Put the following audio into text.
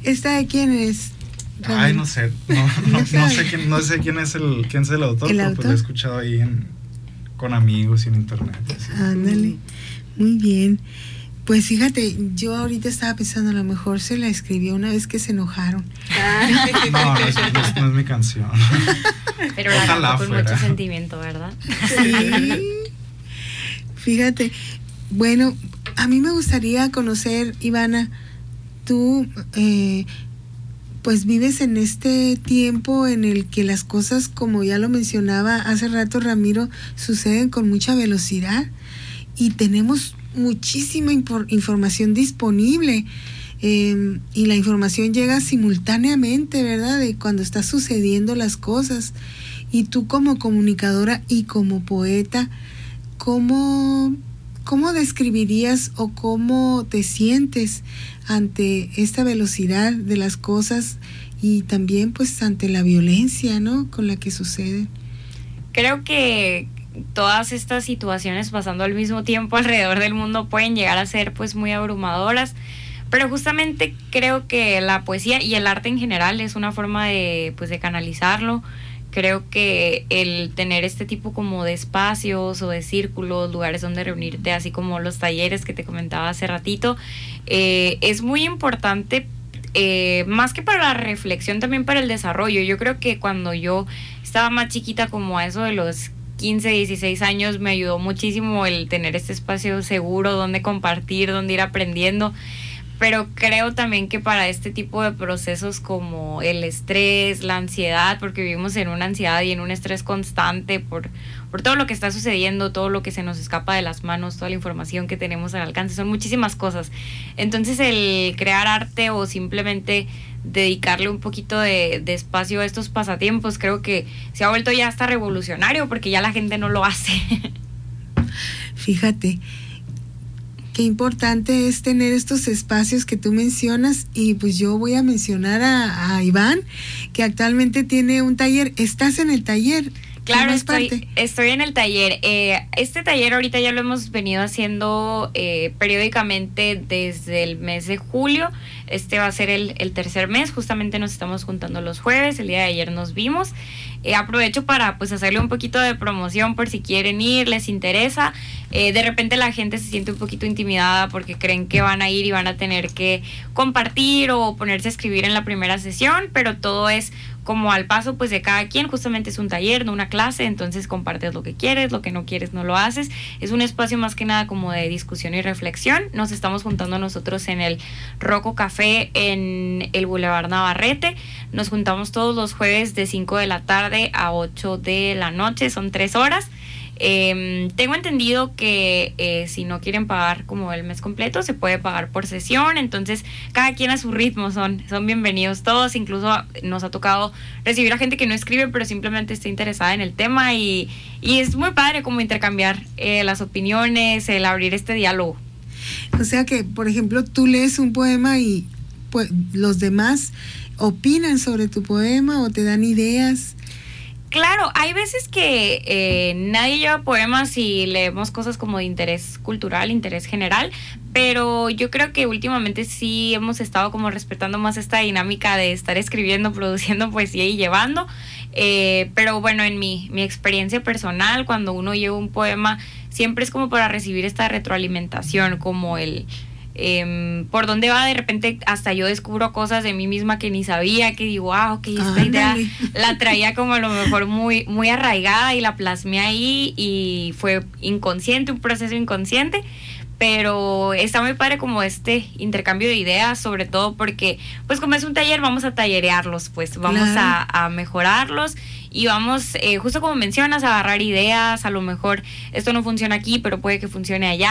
¿Esta de quién es? Ay, no sé, no sé quién es el autor, pero pues lo he escuchado ahí con amigos y en internet. Ándale, muy bien. Pues fíjate, yo ahorita estaba pensando, a lo mejor se la escribió una vez que se enojaron. No es mi canción. Pero la cantó con mucho sentimiento, ¿verdad? Sí. Fíjate, bueno, a mí me gustaría conocer, Ivana, tú pues vives en este tiempo en el que las cosas, como ya lo mencionaba hace rato Ramiro, suceden con mucha velocidad y tenemos muchísima información disponible, y la información llega simultáneamente, ¿verdad? De cuando está sucediendo las cosas. Y tú como comunicadora y como poeta, ¿cómo describirías o cómo te sientes ante esta velocidad de las cosas y también pues ante la violencia, ¿no?, con la que sucede? Creo que todas estas situaciones pasando al mismo tiempo alrededor del mundo pueden llegar a ser pues muy abrumadoras, pero justamente creo que la poesía y el arte en general es una forma de canalizarlo. Creo que el tener este tipo como de espacios o de círculos, lugares donde reunirte, así como los talleres que te comentaba hace ratito, es muy importante, más que para la reflexión, también para el desarrollo. Yo creo que cuando yo estaba más chiquita, como a eso de los 15, 16 años, me ayudó muchísimo el tener este espacio seguro donde compartir, donde ir aprendiendo. Pero creo también que para este tipo de procesos como el estrés, la ansiedad, porque vivimos en una ansiedad y en un estrés constante por todo lo que está sucediendo, todo lo que se nos escapa de las manos, toda la información que tenemos al alcance, son muchísimas cosas. Entonces el crear arte o simplemente dedicarle un poquito de espacio a estos pasatiempos, creo que se ha vuelto ya hasta revolucionario, porque ya la gente no lo hace. Fíjate, qué importante es tener estos espacios que tú mencionas, y pues yo voy a mencionar a Iván, que actualmente tiene un taller. ¿Estás en el taller? Claro, estoy en el taller. Este taller ahorita ya lo hemos venido haciendo periódicamente desde el mes de julio. Este va a ser el tercer mes. Justamente nos estamos juntando los jueves. El día de ayer nos vimos. Aprovecho para pues hacerle un poquito de promoción por si quieren ir, les interesa. De repente la gente se siente un poquito intimidada porque creen que van a ir y van a tener que compartir o ponerse a escribir en la primera sesión, pero todo es como al paso pues de cada quien. Justamente es un taller, no una clase, entonces compartes lo que quieres, lo que no quieres no lo haces. Es un espacio más que nada como de discusión y reflexión. Nos estamos juntando nosotros en el Rocco Café en el Boulevard Navarrete. Nos juntamos todos los jueves de 5 de la tarde a 8 de la noche, son 3 horas. Tengo entendido que si no quieren pagar como el mes completo, se puede pagar por sesión, entonces cada quien a su ritmo, son bienvenidos todos. Incluso nos ha tocado recibir a gente que no escribe, pero simplemente está interesada en el tema, y es muy padre como intercambiar las opiniones, el abrir este diálogo. O sea que, por ejemplo, tú lees un poema y pues los demás opinan sobre tu poema o te dan ideas. Claro, hay veces que nadie lleva poemas y leemos cosas como de interés cultural, interés general, pero yo creo que últimamente sí hemos estado como respetando más esta dinámica de estar escribiendo, produciendo poesía y llevando, pero bueno, en mi experiencia personal, cuando uno lleva un poema, siempre es como para recibir esta retroalimentación, como por dónde va. De repente hasta yo descubro cosas de mí misma que ni sabía, que digo, ok, esta idea la traía como a lo mejor muy, muy arraigada y la plasmé ahí y fue inconsciente, un proceso inconsciente, pero está muy padre como este intercambio de ideas, sobre todo porque pues como es un taller, vamos a tallerearlos, pues vamos a mejorarlos y vamos, justo como mencionas, a agarrar ideas. A lo mejor esto no funciona aquí, pero puede que funcione allá.